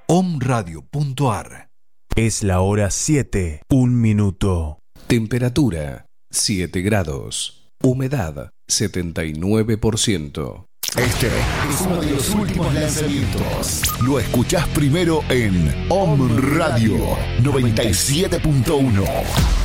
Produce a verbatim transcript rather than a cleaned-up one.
omradio punto ar. Es la hora siete, un minuto. Temperatura siete grados. Humedad setenta y nueve por ciento. Este es uno de los últimos lanzamientos. Lo escuchás primero en Om Radio noventa y siete punto uno.